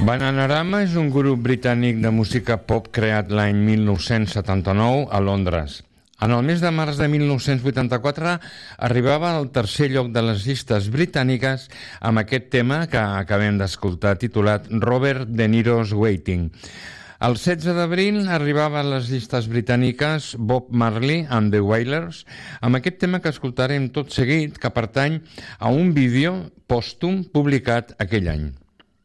Bananarama és un grup britànic de música pop creat l'any 1979 a Londres. En el mes de març de 1984 arribava al tercer lloc de les llistes britàniques amb aquest tema que acabem d'escoltar, titulat Robert De Niro's Waiting. El 16 d'abril arribava a les llistes britàniques Bob Marley and the Wailers amb aquest tema que escoltarem tot seguit, que pertany a un vídeo pòstum publicat aquell any.